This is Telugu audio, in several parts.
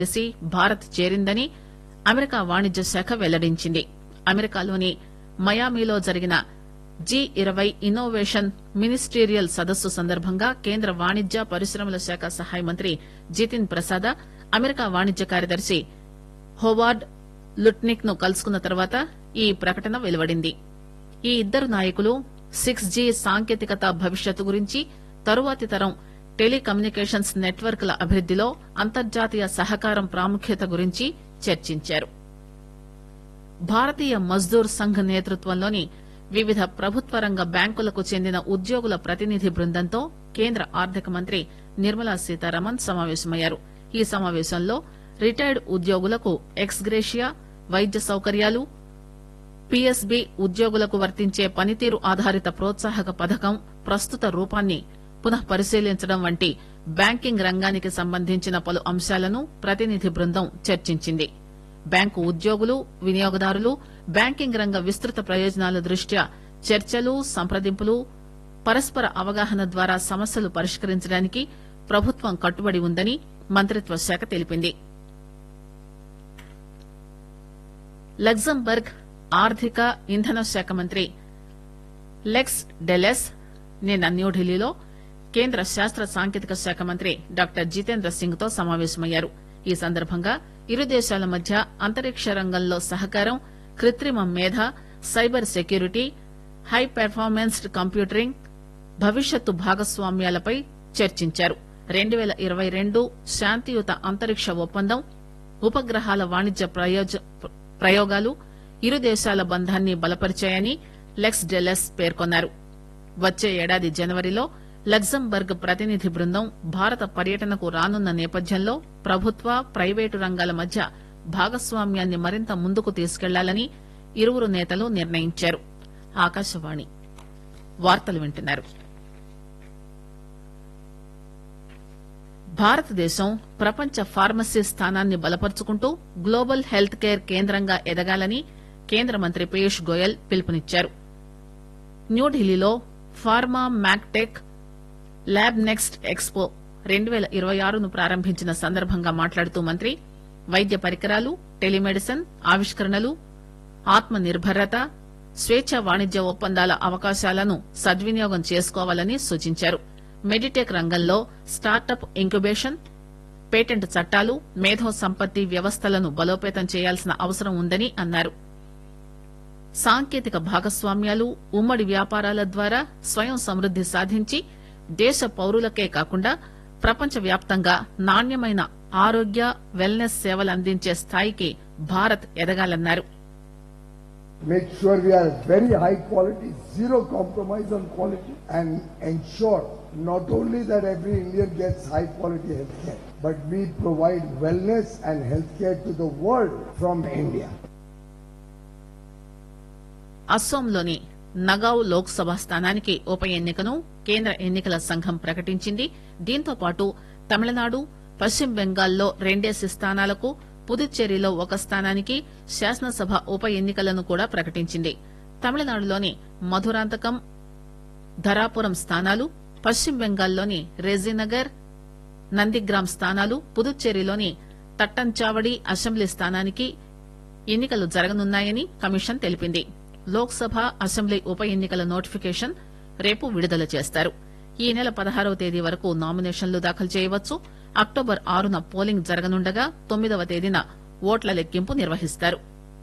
చేసి భారత్ చేరిందని అమెరికా వాణిజ్య శాఖ వెల్లడించింది. అమెరికాలోని మయామిలో జరిగిన G20 ఇన్నోవేషన్ మినిస్టీరియల్ సదస్సు సందర్భంగా కేంద్ర వాణిజ్య పరిశ్రమల శాఖ సహాయ మంత్రి జితిన్ ప్రసాద అమెరికా వాణిజ్య కార్యదర్శి హోవార్డ్ లుట్నిక్ ను కలుసుకున్న తర్వాత ఈ ప్రకటన వెలువడింది. ఈ ఇద్దరు నాయకులు 6G సాంకేతికత భవిష్యత్తు గురించి, తరువాతి తరం టెలికమ్యూనికేషన్స్ నెట్వర్క్ ల అభివృద్దిలో అంతర్జాతీయ సహకారం ప్రాముఖ్యత గురించి చర్చించారు. భారతీయ మజ్దూర్ సంఘ్ నేతృత్వంలోని వివిధ ప్రభుత్వ రంగ బ్యాంకులకు చెందిన ఉద్యోగుల ప్రతినిధి బృందంతో కేంద్ర ఆర్థిక మంత్రి నిర్మలా సీతారామన్ సమావేశమయ్యారు. ఈ సమావేశంలో రిటైర్డ్ ఉద్యోగులకు ఎక్స్ గ్రేషియా, వైద్య సౌకర్యాలు, పీఎస్బీ ఉద్యోగులకు వర్తించే పనితీరు ఆధారిత ప్రోత్సాహక పథకం ప్రస్తుత రూపాన్ని పునః పరిశీలించడం వంటి బ్యాంకింగ్ రంగానికి సంబంధించిన పలు అంశాలను ప్రతినిధి బృందం చర్చించింది. బ్యాంకు ఉద్యోగులు, వినియోగదారులు బ్యాంకింగ్ రంగ విస్తృత ప్రయోజనాల దృష్ట్యా చర్చలు, సంప్రదింపులు, పరస్పర అవగాహన ద్వారా సమస్యలు పరిష్కరించడానికి ప్రభుత్వం కట్టుబడి ఉందని మంత్రిత్వ శాఖ తెలిపింది. లగ్జంబర్గ్ ఆర్థిక, ఇంధన శాఖ మంత్రి లెక్స్ డెలెస్ నిన్న న్యూఢిల్లీలో కేంద్ర శాస్త్ర సాంకేతిక శాఖ మంత్రి డాక్టర్ జితేంద్ర సింగ్ తో సమావేశమయ్యారు. ఈ సందర్భంగా ఇరు దేశాల మధ్య అంతరిక్ష రంగంలో సహకారం, కృత్రిమ మేధ, సైబర్ సెక్యూరిటీ, హై పెర్ఫార్మెన్స్డ్ కంప్యూటరింగ్, భవిష్యత్తు భాగస్వామ్యాలపై చర్చించారు. 2022 శాంతియుత అంతరిక్ష ఒప్పందం, ఉపగ్రహాల వాణిజ్య ప్రయోగాలు ఇరు దేశాల బంధాన్ని బలపరిచాయని లెక్స్ డెలెస్ పేర్కొన్నారు. వచ్చే ఏడాది జనవరిలో లగ్జంబర్గ్ ప్రతినిధి బృందం భారత పర్యటనకు రానున్న నేపథ్యంలో ప్రభుత్వ, ప్రైవేటు రంగాల మధ్య భాగస్వామ్యాన్ని మరింత ముందుకు తీసుకెళ్లాలని ఇరువురు నేతలు నిర్ణయించారు. ఆకాశవాణి వార్తలు వింటున్నారు. భారతదేశం ప్రపంచ ఫార్మసీ స్థానాన్ని బలపరుచుకుంటూ గ్లోబల్ హెల్త్ కేర్ కేంద్రంగా ఎదగాలని కేంద్ర మంత్రి పీయూష్ గోయల్ పిలుపునిచ్చారు. న్యూఢిల్లీలో pharma MacTech lab next expo 2026ను ప్రారంభించిన సందర్భంగా మాట్లాడుతూ మంత్రి వైద్య పరికరాలు, టెలిమెడిసిన్, ఆవిష్కరణలు, ఆత్మ నిర్భరత, స్వేచ్ఛ వాణిజ్య ఒప్పందాల అవకాశాలను సద్వినియోగం చేసుకోవాలని సూచించారు. మెడిటెక్ రంగంలో స్టార్టప్ ఇంక్యుబేషన్, పేటెంట్ చట్టాలు, మేధో సంపత్తి వ్యవస్థలను బలోపేతం చేయాల్సిన అవసరం ఉందని అన్నారు. సాంకేతిక భాగస్వామ్యాలు, ఉమ్మడి వ్యాపారాల ద్వారా స్వయం సమృద్ది సాధించి దేశ పౌరులకే కాకుండా ప్రపంచవ్యాప్తంగా నాణ్యమైన ఆరోగ్య, వెల్నెస్ సేవలు అందించే స్థాయికి Bharat ఎదగాలన్నారు. Make sure we are very high quality, zero compromise on quality, and ensure not only that every Indian gets high quality healthcare, but we provide wellness and healthcare to the world from India. అస్సోంలోని Nagaon Lok Sabha స్థానానికి ఉప ఎన్నికను కేంద్ర ఎన్నికల సంఘం ప్రకటించింది. దీంతో పాటు తమిళనాడు, పశ్చిమ బెంగాల్లో 2 స్థానాలకు, పుదుచ్చేరిలో 1 స్థానానికి శాసనసభ ఉప ఎన్నికలను కూడా ప్రకటించింది. తమిళనాడులోని మధురాంతకం, ధరాపురం స్థానాలు, పశ్చిమ బెంగాల్లోని రెజీనగర్, నందిగ్రామ్ స్థానాలు, పుదుచ్చేరిలోని తట్టంచావడి అసెంబ్లీ స్థానానికి ఎన్నికలు జరగనున్నాయని కమిషన్ తెలిపింది. లోక్ సభ, అసెంబ్లీ ఉప ఎన్నికల నోటిఫికేషన్ రేపు విడుదల చేస్తారు. ఈ నెల 16వ తేదీ వరకు నామినేషన్లు దాఖలు చేయవచ్చు. అక్టోబర్ 6న పోలింగ్ జరగనుండగా 9వ తేదీన ఓట్ల లెక్కింపు నిర్వహిస్తారు.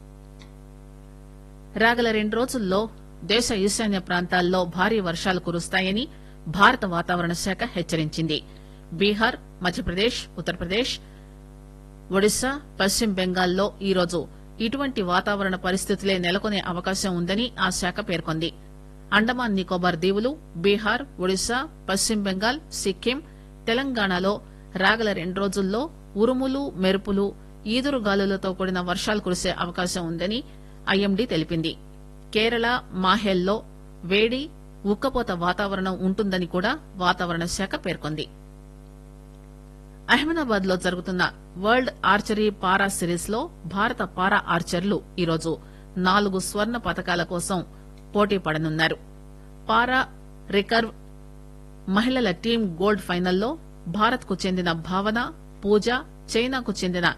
రాగల 2 రోజుల్లో దేశ ఈశాన్య ప్రాంతాల్లో భారీ వర్షాలు కురుస్తాయని భారత వాతావరణ శాఖ హెచ్చరించింది. బీహార్, మధ్యప్రదేశ్, ఉత్తరప్రదేశ్, ఒడిశా, పశ్చిమ బెంగాల్లో ఈరోజు ఇటువంటి వాతావరణ పరిస్థితులే నెలకొనే అవకాశం ఉందని ఆ శాఖ పేర్కొంది. అండమాన్ నికోబార్ దీవులు, బీహార్, ఒడిశా, పశ్చిమ బెంగాల్, సిక్కిం, తెలంగాణలో రాగల 2 రోజుల్లో ఉరుములు, మెరుపులు, ఈదురుగాలులతో కూడిన వర్షాలు కురిసే అవకాశం ఉందని ఐఎండీ తెలిపింది. కేరళ, మాహేల్లో వేడి, ఉక్కపోత వాతావరణం ఉంటుందని కూడా వాతావరణ శాఖ పేర్కొంది. అహ్మదాబాద్ లో జరుగుతున్న వరల్డ్ ఆర్చరీ పారా సిరీస్ లో భారత పారా ఆర్చర్లు ఈరోజు 4 స్వర్ణ పతకాల కోసం పోటీ పడనున్నారు. పారా రికర్వ్ మహిళల టీం గోల్డ్ ఫైనల్లో భారత్ కు చెందిన భావన, పూజ, చైనాకు చెందిన